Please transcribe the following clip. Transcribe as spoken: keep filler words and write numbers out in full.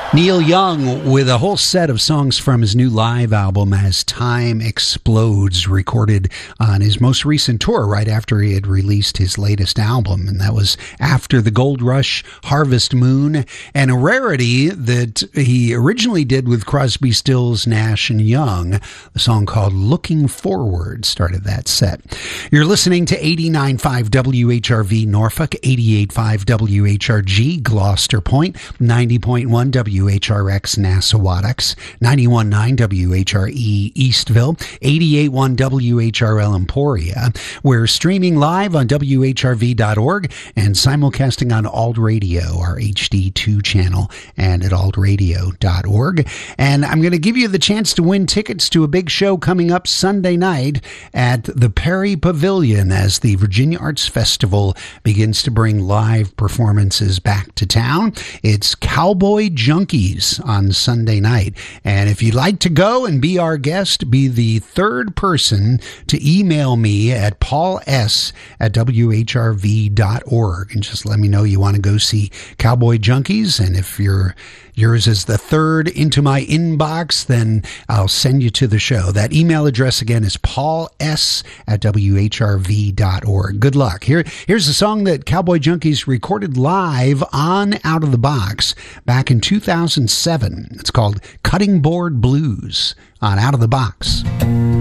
Neil Young with a whole set of songs from his new live album As Time Explodes, recorded on his most recent tour right after he had released his latest album, and that was After the Gold Rush, Harvest Moon, and a rarity that he originally did with Crosby, Stills, Nash and Young. The song called Looking Forward started that set. You're listening to eighty-nine point five W H R V Norfolk, eighty-eight point five W H R G Gloucester Point, ninety point one W H R X Nassawadox, ninety-one point nine W H R E Eastville, eighty-eight point one W H R L Emporia. We're streaming live on W H R V dot org and simulcasting on Alt Radio, our H D two channel, and at alt radio dot org. And I'm going to give you the chance to win tickets to a big show coming up Sunday night at the Perry Pavilion as the Virginia Arts Festival begins to bring live performances back to town. It's Cowboy Junkies on Sunday night. And if you'd like to go and be our guest, be the third person to email me at paul s at W H R V dot org and just let me know you want to go see Cowboy Junkies. And if you're yours is the third into my inbox, then I'll send you to the show. That email address again is paul s at W H R V dot org. Good luck. Here, here's a song that Cowboy Junkies recorded live on Out of the Box back in two thousand seven. It's called Cutting Board Blues on Out of the Box.